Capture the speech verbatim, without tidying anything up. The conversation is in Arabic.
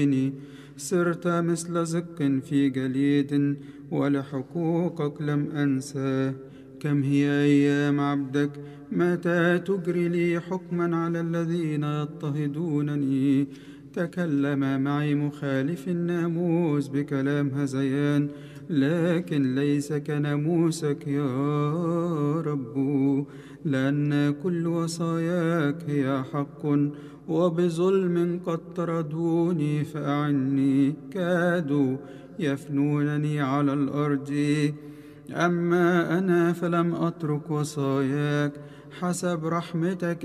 صرت مثل زق في جليد ولحقوقك لم أنسى. كم هي أيام عبدك، متى تجري لي حكما على الذين يضطهدونني؟ تكلم معي مخالف الناموس بكلام هذيان، لكن ليس كناموسك يا رب، لأن كل وصاياك هي حق، وبظلم قد طردوني فأعني، كادوا يفنونني على الأرض. أما أنا فلم أترك وصاياك، حسب رحمتك